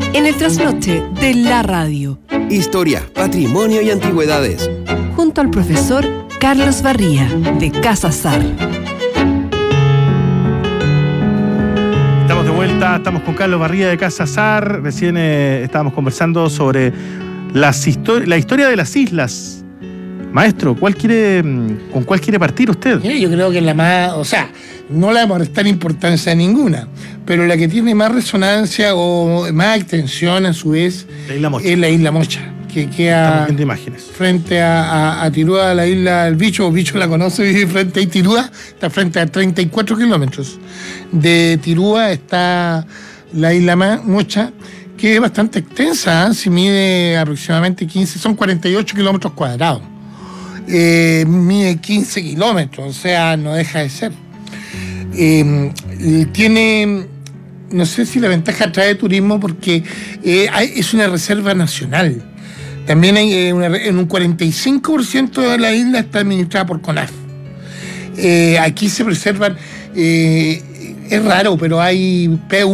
En el trasnoche de la radio. Historia, patrimonio y antigüedades. Junto al profesor Carlos Barría, de Casa Sar. Estamos de vuelta, estamos con Carlos Barría de Casa Sar. Recién estábamos conversando sobre la historia de las islas. Maestro, ¿con cuál quiere partir usted? Yo creo que es la más, no le vamos a restar importancia a ninguna, pero la que tiene más resonancia o más extensión a su vez es la Isla Mocha, que queda imágenes. Frente a Tirúa, la isla del Bicho. El Bicho la conoce, vive frente a Tirúa, está frente a 34 kilómetros. De Tirúa está la Isla Mocha, que es bastante extensa, se mide aproximadamente 15, son 48 kilómetros cuadrados. Mide 15 kilómetros, no deja de ser. Tiene, no sé si la ventaja atrae turismo porque es una reserva nacional. También hay en un 45% de la isla está administrada por CONAF. Aquí se preservan, es raro, pero hay